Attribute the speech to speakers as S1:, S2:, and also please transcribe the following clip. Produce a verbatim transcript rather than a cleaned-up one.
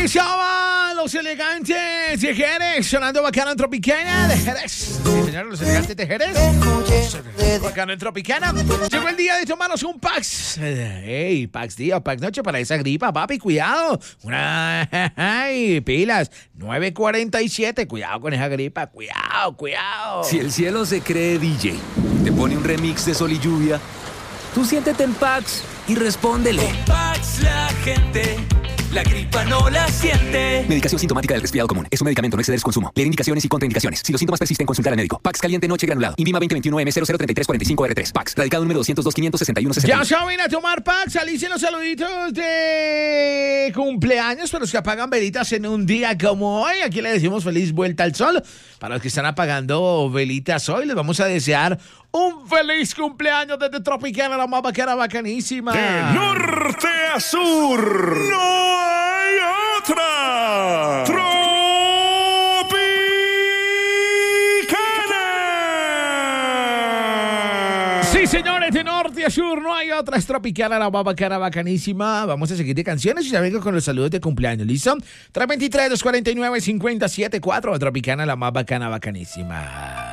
S1: estaban los elegantes de Jerez, sonando bacano en Tropicana de Jerez. Sí, señor, los elegantes de Jerez. Bacano en Tropicana. Llegó el día de tomarnos un Pax. Ey, Pax día o Pax noche para esa gripa, papi, cuidado. Una, ay, pilas, nueve cuarenta y siete, cuidado con esa gripa, cuidado, cuidado.
S2: Si el cielo se cree D J, te pone un remix de Sol y Lluvia, tú siéntete en Pax y respóndele.
S3: Con Pax la gente, la gripa no la siente.
S2: Medicación sintomática del resfriado común. Es un medicamento, no exceder su consumo. Leer indicaciones y contraindicaciones. Si los síntomas persisten, consultar al médico. Pax caliente noche granulado. Invima veinte veintiuno M cero cero treinta y tres cuarenta y cinco R tres. Pax. Radicado número doscientos dos quinientos sesenta y uno sesenta.
S1: Ya saben a tomar Pax. Alicen los saluditos de cumpleaños para los que apagan velitas en un día como hoy. Aquí le decimos feliz vuelta al sol. Para los que están apagando velitas hoy, les vamos a desear un feliz cumpleaños desde Tropicana, la más bacana, bacanísima.
S4: De norte a sur, no hay otra. Tropicana.
S1: Sí, señores, de norte a sur, no hay otra. Es Tropicana, la más bacana, bacanísima. Vamos a seguir de canciones y ya vengo con los saludos de cumpleaños, ¿listo? tres dos tres, dos cuatro nueve, cinco cero siete cuatro. Tropicana, la más bacana, bacanísima.